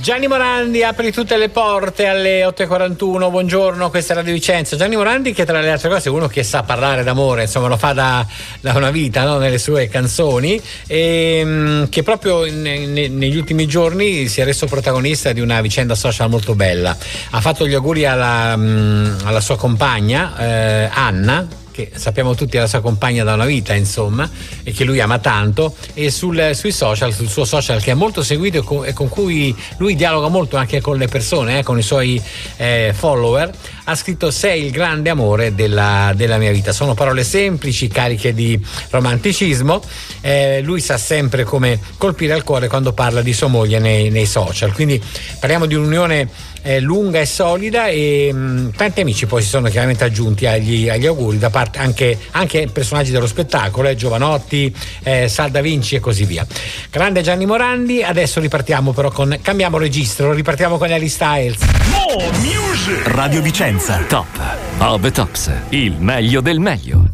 Gianni Morandi apri tutte le porte alle 8:41. Buongiorno, questa è Radio Vicenza. Gianni Morandi, che tra le altre cose è uno che sa parlare d'amore, insomma lo fa da una vita, no? Nelle sue canzoni, e che proprio negli ultimi giorni si è reso protagonista di una vicenda social molto bella. Ha fatto gli auguri alla sua compagna Anna, che sappiamo tutti è la sua compagna da una vita, insomma, e che lui ama tanto, e sul suo social che è molto seguito e con cui lui dialoga molto anche con le persone, con i suoi follower, ha scritto: sei il grande amore della mia vita. Sono parole semplici, cariche di romanticismo. Lui sa sempre come colpire al cuore quando parla di sua moglie nei social, quindi parliamo di un'unione lunga e solida, e tanti amici poi si sono chiaramente aggiunti agli auguri da parte anche personaggi dello spettacolo, Giovanotti, Salda Vinci e così via. Grande Gianni Morandi. Adesso ripartiamo però cambiamo registro, ripartiamo con Harry Styles. Radio Vicenza, top of the tops, il meglio del meglio.